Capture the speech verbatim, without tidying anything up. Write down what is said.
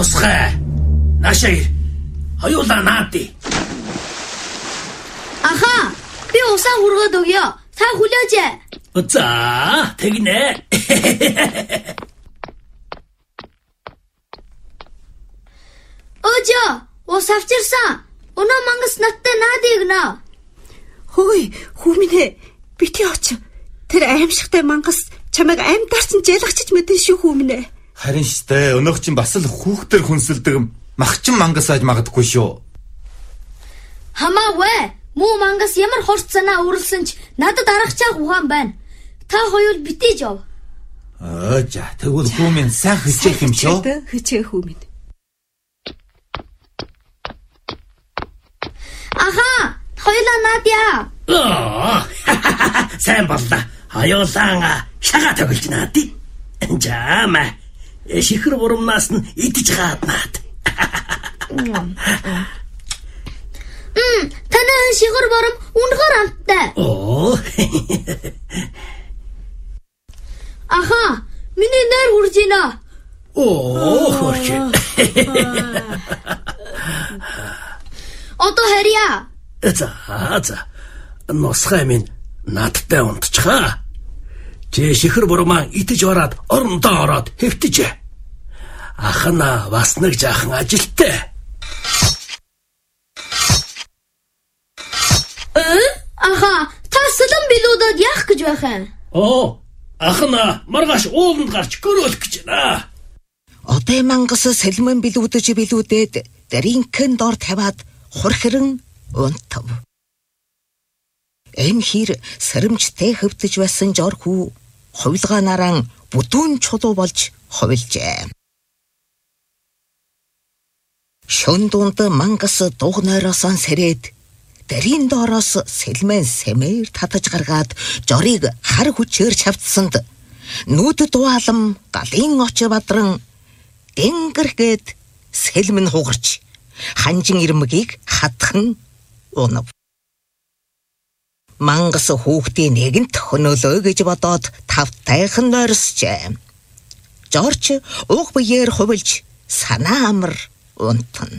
Носгай. Наашаа хоёулаа наадъя. Аха, би усаа хүргээд өгье. Та хүлээж. За, тэгнэ. Ожо, ус авчирсан. Өнөө мангас надтай наадъя гэнэ. Хөөе, хүмүнэ. Бити оч. Тэр аимшигтай мангас чамайг амьдарсан жалгачиж мэдэн шүү хүмүнэ. Харин штэ, өнөөх чинь бас л хүүхдэр хүнсэлдэг махчин мангас ааж магадгүй шүү. Хамаагүй. Муу мангас ямар хорт санаа үрэлсэн ч надад аргачаах ухаан байна. Та хоёул битэж яв. Аа за, тэгвэл хүмүн сайн хичээх юм шүү. Хичээх хүмүн. Аха, хоёулаа наадъя. Аа, сайн боллоо. Хоёулаа шагаа тоглож наадъя. Жаама. Шихэр бурамнаас нь идэж гаднаад. Мм, танай шихэр бурам үнэхээр амттай. Оо. Аха, миний нойр хурж байна. Оо, хурж. Одоо харьяа. За, за. Носгай минь надтай унтчихаа. Чи шихэр бурмаа итэж ороод орондоо ороод хэвтэж. Ахна бас нэг жаахан ажилттай. Э? Аха, та сэлэн билүүдод яах гэж байх юм? Оо, ахна маргааш ууланд гарч гөрөөлөх гэж байна. Одоо мангас сэлмэн билүүдэж билүүдэд даринхэн дор тавиад хурхирэн унтав. Энэ хэр сэрэмжтэй хөвтөж байсан жорхүү хувилгаа наран бүдүүн чулуу болж хувилжээ. Шөн дунд мангас дугнойроос сэрээд дарийн доороос сэлмэн сэмээр татаж гаргаад жорийг хар хүчээр чавцсанд нүд дуалам галын оч бадран дэнгэргээд сэлмэн хугарч ханжин ирмэгийг хатхан унав. Мангас хүүхдийн нэгэнт хөнөөлөө гэж бодоод тавтайхан нойрсжээ. Жорж уг биеэр хувилж санаа амар унтна.